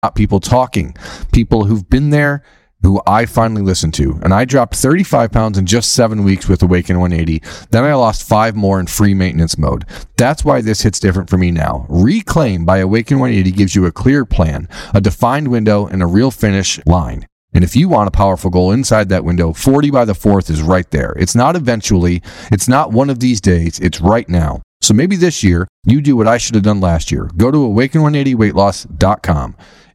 not people talking, people who've been there, who I finally listened to. And I dropped 35 pounds in just 7 weeks with Awaken 180. Then I lost 5 more in free maintenance mode. That's why this hits different for me now. Reclaim by Awaken 180 gives you a clear plan, a defined window, and a real finish line. And if you want a powerful goal inside that window, 40 by the 4th is right there. It's not eventually. It's not one of these days. It's right now. So maybe this year, you do what I should have done last year. Go to awaken180weightloss.com.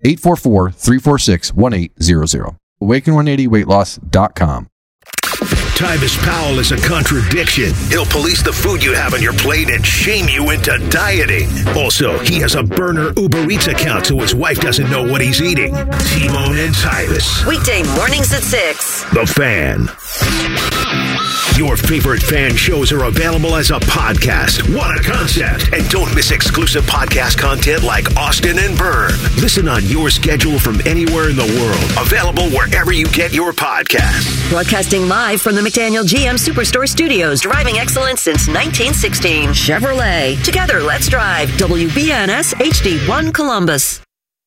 844-346-1800. awaken180weightloss.com. Tyvis Powell is a contradiction. He'll police the food you have on your plate and shame you into dieting. Also, he has a burner Uber Eats account so his wife doesn't know what he's eating. T-Bone and Tyvis. Weekday mornings at 6. The Fan. Your favorite fan shows are available as a podcast. What a concept. And don't miss exclusive podcast content like Austin and Byrne. Listen on your schedule from anywhere in the world. Available wherever you get your podcasts. Broadcasting live from the McDaniel GM Superstore Studios. Driving excellence since 1916. Chevrolet. Together, let's drive. WBNS HD1 Columbus.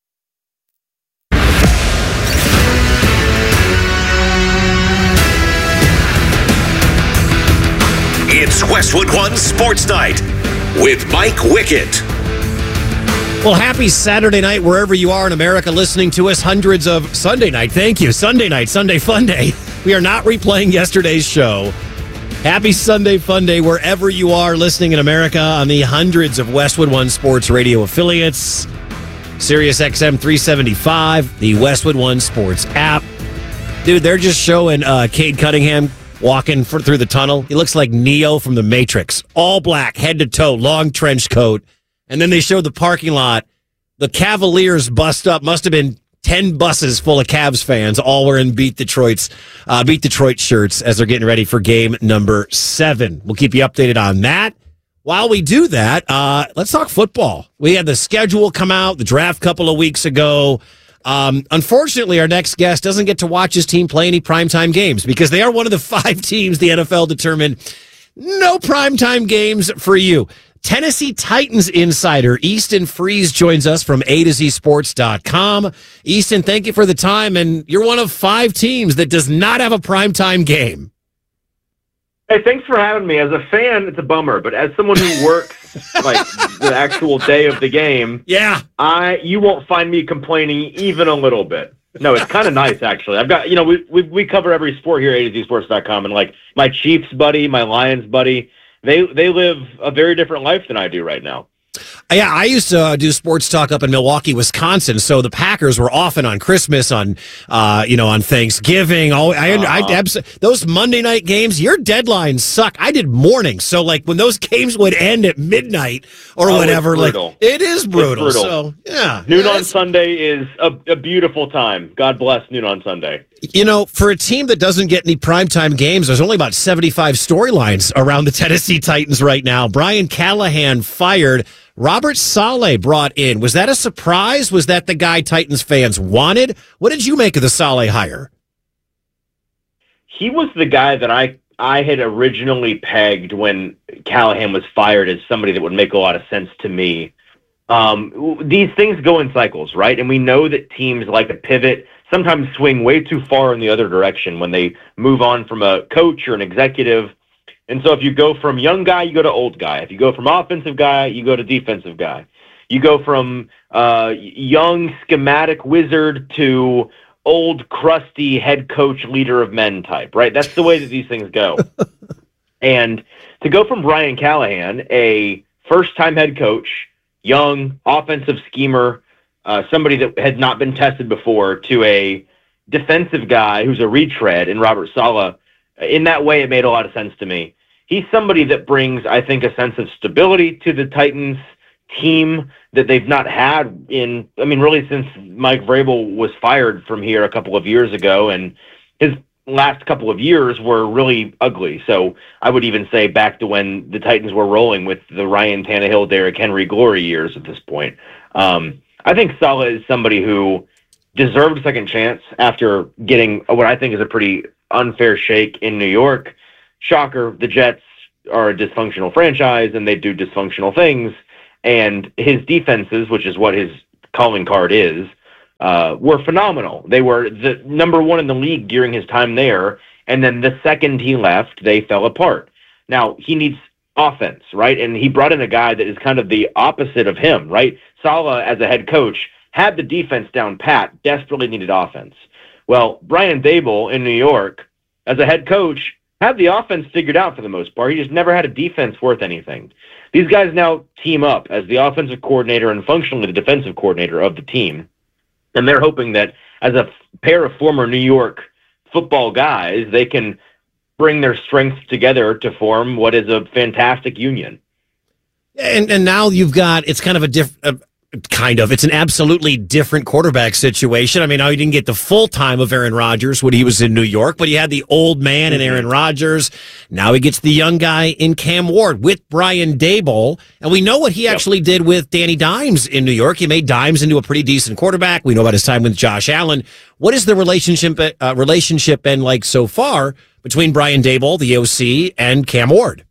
It's Westwood One Sports Night with Mike Wickett. Well, happy Saturday night wherever you are in America listening to us. Hundreds of Sunday night. Thank you. Sunday night, Sunday Fun Day. We are not replaying yesterday's show. Happy Sunday Fun Day wherever you are listening in America on the hundreds of Westwood One Sports radio affiliates. Sirius XM 375, the Westwood One Sports app. Dude, they're just showing Cade Cunningham walking through the tunnel. He looks like Neo from The Matrix. All black, head to toe, long trench coat. And then they showed the parking lot. The Cavaliers bust up. Must have been 10 buses full of Cavs fans, all wearing Beat Detroit shirts as they're getting ready for game number 7. We'll keep you updated on that. While we do that, let's talk football. We had the schedule come out, the draft couple of weeks ago. Unfortunately, our next guest doesn't get to watch his team play any primetime games because they are one of the 5 teams the NFL determined no primetime games for you. Tennessee Titans insider Easton Freeze joins us from A2ZSports.com. Easton, thank you for the time, and you're one of 5 teams that does not have a primetime game. Hey, thanks for having me. As a fan, it's a bummer, but as someone who works like the actual day of the game, yeah, you won't find me complaining even a little bit. No, it's kind of nice actually. I've got, we cover every sport here at A2ZSports.com, and like my Chiefs buddy, my Lions buddy, they live a very different life than I do right now. Yeah, I used to do sports talk up in Milwaukee, Wisconsin. So the Packers were often on Christmas, on Thanksgiving. Those Monday night games, your deadlines suck. I did mornings, so like when those games would end at midnight or whatever, like it is brutal. So yeah, noon on Sunday is a beautiful time. God bless noon on Sunday. For a team that doesn't get any primetime games, there's only about 75 storylines around the Tennessee Titans right now. Brian Callahan fired. Robert Saleh brought in. Was that a surprise? Was that the guy Titans fans wanted? What did you make of the Saleh hire? He was the guy that I had originally pegged when Callahan was fired as somebody that would make a lot of sense to me. These things go in cycles, right? And we know that teams like to pivot, sometimes swing way too far in the other direction when they move on from a coach or an executive. And so if you go from young guy, you go to old guy. If you go from offensive guy, you go to defensive guy. You go from young schematic wizard to old crusty head coach leader of men type, right? That's the way that these things go. And to go from Brian Callahan, a first-time head coach, young offensive schemer, somebody that had not been tested before, to a defensive guy who's a retread in Robert Saleh, in that way it made a lot of sense to me. He's somebody that brings, I think, a sense of stability to the Titans team that they've not had really since Mike Vrabel was fired from here a couple of years ago, and his last couple of years were really ugly. So I would even say back to when the Titans were rolling with the Ryan Tannehill, Derrick Henry glory years at this point. I think Saleh is somebody who deserved a second chance after getting what I think is a pretty unfair shake in New York. Shocker, the Jets are a dysfunctional franchise and they do dysfunctional things. And his defenses, which is what his calling card is, were phenomenal. They were the number one in the league during his time there, and then the second he left, they fell apart. Now, he needs offense, right? And he brought in a guy that is kind of the opposite of him, right? Saleh, as a head coach, had the defense down pat, desperately needed offense. Well, Brian Daboll in New York, as a head coach, had the offense figured out for the most part. He just never had a defense worth anything. These guys now team up as the offensive coordinator and functionally the defensive coordinator of the team. And they're hoping that as a pair of former New York football guys, they can bring their strengths together to form what is a fantastic union. And now you've got, it's kind of it's an absolutely different quarterback situation. I mean, now you didn't get the full time of Aaron Rodgers when he was in New York, but he had the old man in Aaron Rodgers. Now he gets the young guy in Cam Ward with Brian Daboll. And we know what he actually did with Danny Dimes in New York. He made Dimes into a pretty decent quarterback. We know about his time with Josh Allen. What is the relationship been like so far between Brian Daboll, the OC, and Cam Ward?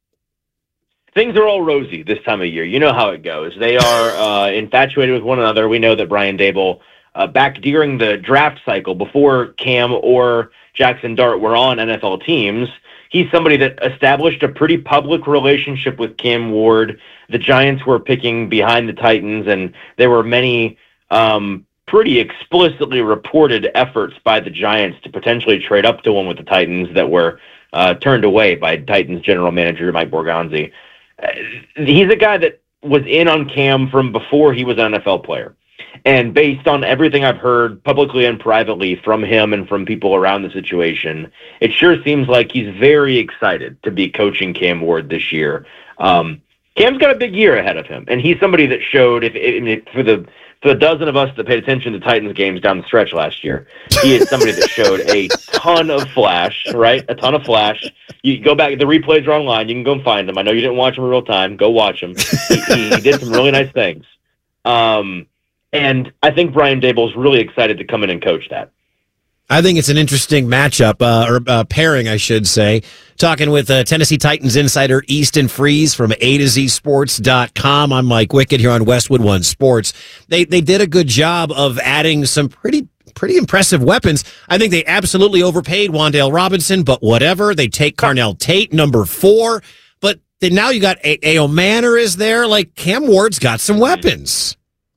Things are all rosy this time of year. You know how it goes. They are infatuated with one another. We know that Brian Daboll, back during the draft cycle, before Cam or Jackson Dart were on NFL teams, he's somebody that established a pretty public relationship with Cam Ward. The Giants were picking behind the Titans, and there were many pretty explicitly reported efforts by the Giants to potentially trade up to one with the Titans that were turned away by Titans general manager Mike Borgonzi. He's a guy that was in on Cam from before he was an NFL player. And based on everything I've heard publicly and privately from him and from people around the situation, it sure seems like he's very excited to be coaching Cam Ward this year. Cam's got a big year ahead of him, and he's somebody that showed, for the dozen of us that paid attention to Titans games down the stretch last year, he is somebody that showed a ton of flash, right? A ton of flash. You go back, the replays are online. You can go and find them. I know you didn't watch them in real time. Go watch them. He did some really nice things. And I think Brian Daboll's really excited to come in and coach that. I think it's an interesting matchup, or pairing, I should say. Talking with Tennessee Titans insider Easton Freeze from AtoZSports.com. I'm Mike Wickett here on Westwood One Sports. They did a good job of adding some pretty impressive weapons. I think they absolutely overpaid Wan'Dale Robinson, but whatever. They take Carnell Tate, number 4. But then now you got A.O. Manor is there. Like, Cam Ward's got some weapons.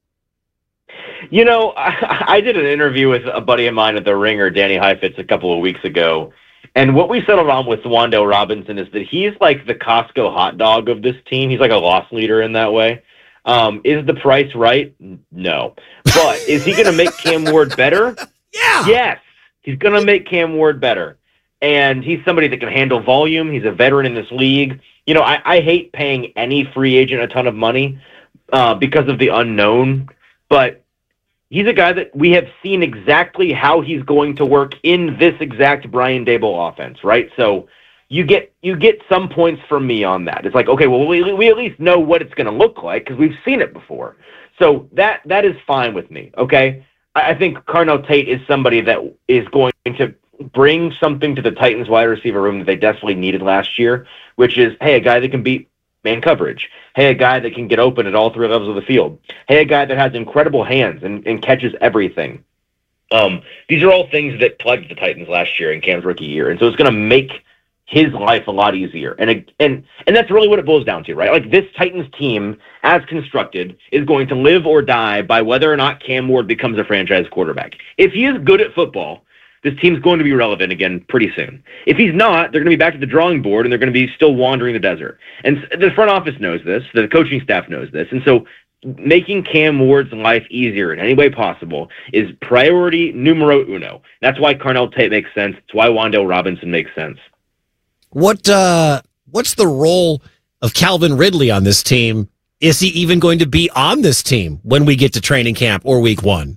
You know, I did an interview with a buddy of mine at The Ringer, Danny Heifetz, a couple of weeks ago. And what we settled on with Wan'Dale Robinson is that he's like the Costco hot dog of this team. He's like a loss leader in that way. Is the price right? No. But is he going to make Cam Ward better? Yeah. Yes. He's going to make Cam Ward better. And he's somebody that can handle volume. He's a veteran in this league. You know, I hate paying any free agent a ton of money because of the unknown. But he's a guy that we have seen exactly how he's going to work in this exact Brian Daboll offense, right? So you get some points from me on that. It's like, okay, well, we at least know what it's going to look like because we've seen it before. So that is fine with me, okay? I think Carnell Tate is somebody that is going to bring something to the Titans wide receiver room that they desperately needed last year, which is, hey, a guy that can beat man coverage. Hey, a guy that can get open at all 3 levels of the field. Hey, a guy that has incredible hands and catches everything. These are all things that plagued the Titans last year in Cam's rookie year, and so it's going to make his life a lot easier. And that's really what it boils down to, right? Like, this Titans team, as constructed, is going to live or die by whether or not Cam Ward becomes a franchise quarterback. If he is good at football, this team's going to be relevant again pretty soon. If he's not, they're going to be back to the drawing board, and they're going to be still wandering the desert. And the front office knows this. The coaching staff knows this. And so making Cam Ward's life easier in any way possible is priority numero uno. That's why Carnell Tate makes sense. It's why Wan'Dale Robinson makes sense. What's the role of Calvin Ridley on this team? Is he even going to be on this team when we get to training camp or week 1?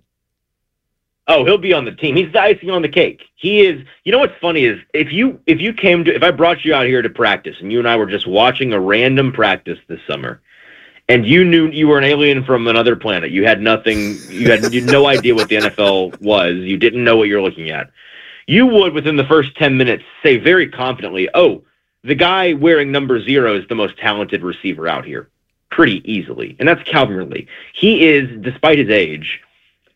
Oh, he'll be on the team. He's the icing on the cake. He is. You know what's funny is if I brought you out here to practice and you and I were just watching a random practice this summer, and you knew you were an alien from another planet, you had nothing, you had no idea what the NFL was, you didn't know what you're looking at, you would within the first 10 minutes say very confidently, "Oh, the guy wearing number 0 is the most talented receiver out here," pretty easily, and that's Calvin Ridley. He is, despite his age,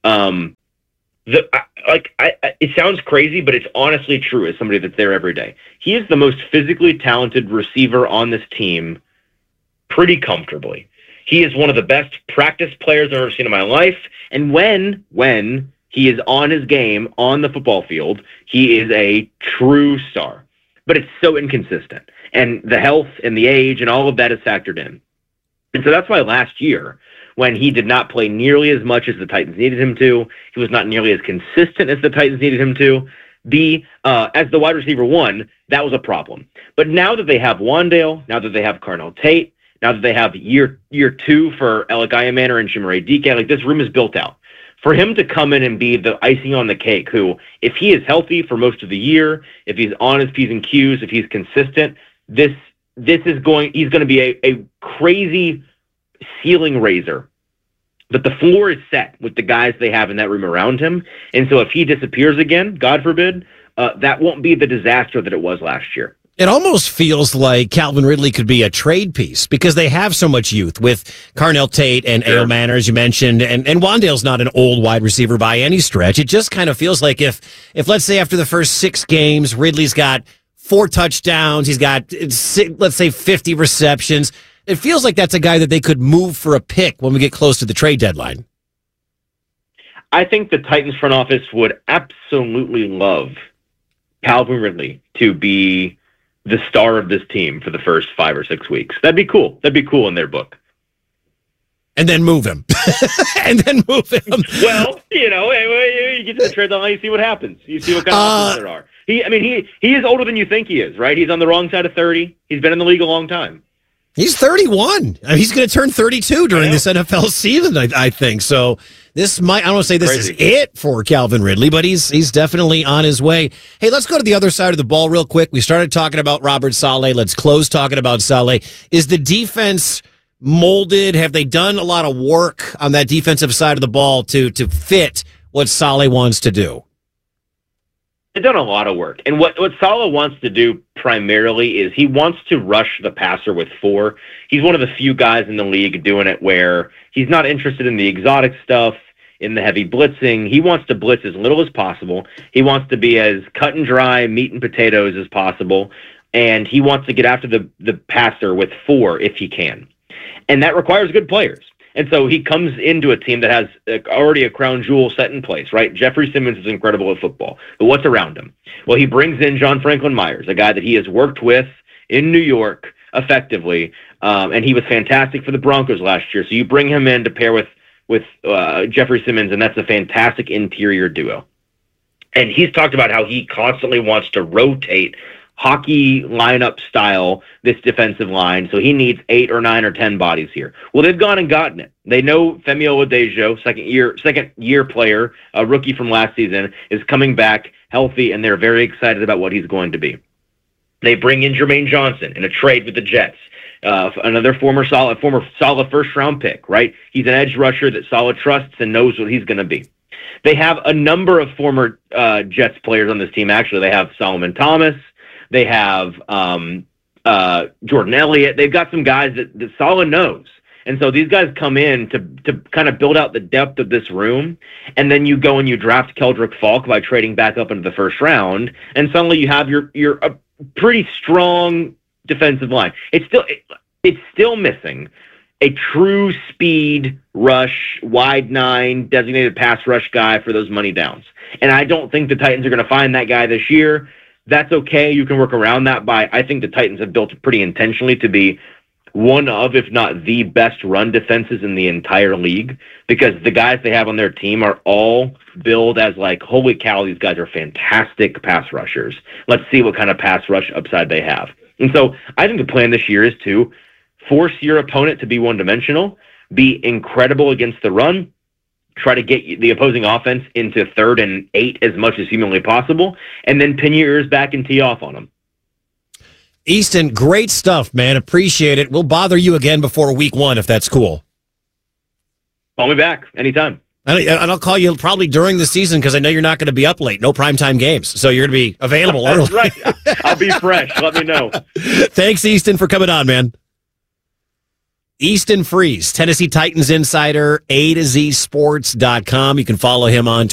It sounds crazy, but it's honestly true as somebody that's there every day. He is the most physically talented receiver on this team pretty comfortably. He is one of the best practice players I've ever seen in my life. And when he is on his game on the football field, he is a true star. But it's so inconsistent. And the health and the age and all of that is factored in. And so that's why last year, when he did not play nearly as much as the Titans needed him to, he was not nearly as consistent as the Titans needed him to, as the wide receiver one, that was a problem. But now that they have Wandale, now that they have Carnell Tate, now that they have year two for Alec Iamanair and Chimere Dike, like this room is built out. For him to come in and be the icing on the cake, who, if he is healthy for most of the year, if he's on his P's and Q's, if he's consistent, he's going to be a crazy ceiling raiser. But the floor is set with the guys they have in that room around him. And so if he disappears again, God forbid, that won't be the disaster that it was last year. It almost feels like Calvin Ridley could be a trade piece because they have so much youth with Carnell Tate and Sure. Iamanair, as you mentioned, and Wandale's not an old wide receiver by any stretch. It just kind of feels like if let's say after the first 6 games, Ridley's got 4 touchdowns, he's got, let's say, 50 receptions, it feels like that's a guy that they could move for a pick when we get close to the trade deadline. I think the Titans front office would absolutely love Calvin Ridley to be the star of this team for the first 5 or 6 weeks. That'd be cool. That'd be cool in their book. And then move him. Well, you get to the trade deadline, you see what happens. You see what kind of options there are. He is older than you think he is, right? He's on the wrong side of 30. He's been in the league a long time. He's 31. He's going to turn 32 during this NFL season, I think. So this might, I don't want to say this is it for Calvin Ridley, but he's definitely on his way. Hey, let's go to the other side of the ball real quick. We started talking about Robert Saleh. Let's close talking about Saleh. Is the defense molded? Have they done a lot of work on that defensive side of the ball to fit what Saleh wants to do? They've done a lot of work. And what Saleh wants to do primarily is he wants to rush the passer with 4. He's one of the few guys in the league doing it where he's not interested in the exotic stuff, in the heavy blitzing. He wants to blitz as little as possible. He wants to be as cut and dry, meat and potatoes as possible. And he wants to get after the passer with 4 if he can. And that requires good players. And so he comes into a team that has already a crown jewel set in place, right? Jeffrey Simmons is incredible at football. But what's around him? Well, he brings in John Franklin Myers, a guy that he has worked with in New York effectively, and he was fantastic for the Broncos last year. So you bring him in to pair with Jeffrey Simmons, and that's a fantastic interior duo. And he's talked about how he constantly wants to rotate hockey lineup style this defensive line, so he needs 8 or 9 or 10 bodies here. Well, they've gone and gotten it. They know Femi Oladejo, second year player, a rookie from last season, is coming back healthy, and they're very excited about what he's going to be. They bring in Jermaine Johnson in a trade with the Jets, another former solid first round pick, right? He's an edge rusher that Saleh trusts and knows what he's going to be. They have a number of former Jets players on this team. Actually, they have Solomon Thomas. They have Jordan Elliott. They've got some guys that Saleh knows. And so these guys come in to kind of build out the depth of this room. And then you go and you draft Keldrick Falk by trading back up into the first round. And suddenly you have your a pretty strong defensive line. It's still missing a true speed rush, wide 9, designated pass rush guy for those money downs. And I don't think the Titans are going to find that guy this year. That's okay. You can work around that I think the Titans have built it pretty intentionally to be one of, if not the best run defenses in the entire league, because the guys they have on their team are all billed as like, holy cow, these guys are fantastic pass rushers. Let's see what kind of pass rush upside they have. And so I think the plan this year is to force your opponent to be one-dimensional, be incredible against the run, try to get the opposing offense into 3rd and 8 as much as humanly possible, and then pin your ears back and tee off on them. Easton, great stuff, man. Appreciate it. We'll bother you again before week 1 if that's cool. Call me back anytime. And I'll call you probably during the season because I know you're not going to be up late. No primetime games. So you're going to be available early. Right. I'll be fresh. Let me know. Thanks, Easton, for coming on, man. Easton Freeze, Tennessee Titans insider, A to Z Sports.com. You can follow him on